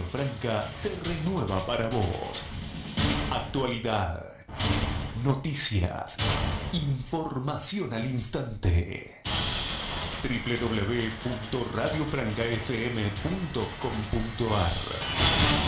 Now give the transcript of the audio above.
Franca se renueva para vos. Actualidad, noticias, información al instante. www.radiofrancafm.com.ar